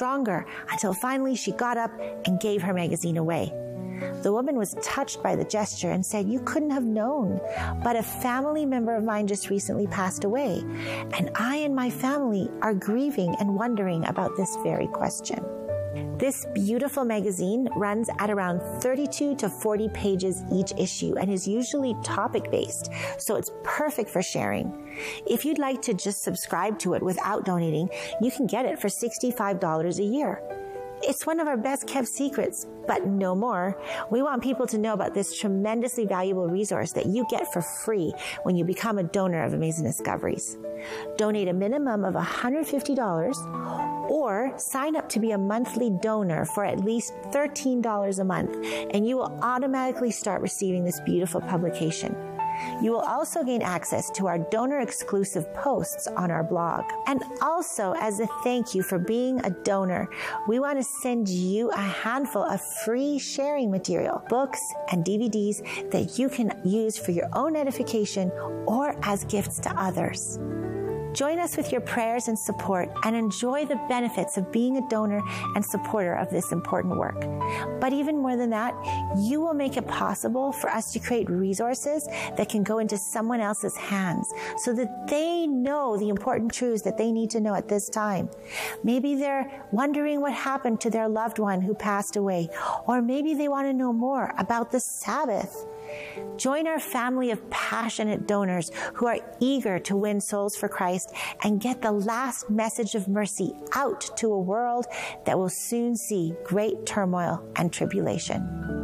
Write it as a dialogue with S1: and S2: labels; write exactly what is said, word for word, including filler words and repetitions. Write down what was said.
S1: stronger until finally she got up and gave her magazine away. The woman was touched by the gesture and said, "You couldn't have known, but a family member of mine just recently passed away, and I and my family are grieving and wondering about this very question." This beautiful magazine runs at around thirty-two to forty pages each issue and is usually topic-based, so it's perfect for sharing. If you'd like to just subscribe to it without donating, you can get it for sixty-five dollars a year. It's one of our best kept secrets, but no more. We want people to know about this tremendously valuable resource that you get for free when you become a donor of Amazing Discoveries. Donate a minimum of one hundred fifty dollars or sign up to be a monthly donor for at least thirteen dollars a month, and you will automatically start receiving this beautiful publication. You will also gain access to our donor-exclusive posts on our blog. And also, as a thank you for being a donor, we want to send you a handful of free sharing material, books and D V Ds that you can use for your own edification or as gifts to others. Join us with your prayers and support and enjoy the benefits of being a donor and supporter of this important work. But even more than that, you will make it possible for us to create resources that can go into someone else's hands so that they know the important truths that they need to know at this time. Maybe they're wondering what happened to their loved one who passed away, or maybe they want to know more about the Sabbath. Join our family of passionate donors who are eager to win souls for Christ and get the last message of mercy out to a world that will soon see great turmoil and tribulation.